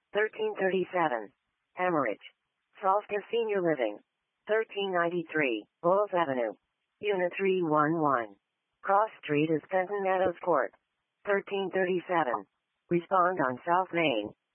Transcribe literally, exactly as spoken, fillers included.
thirteen thirty-seven. Hemorrhage. Solstice Senior Living. thirteen ninety-three. Bowles Avenue. Unit three one one. Cross Street is Fenton Meadows Court. thirteen thirty-seven. Respond on South Main.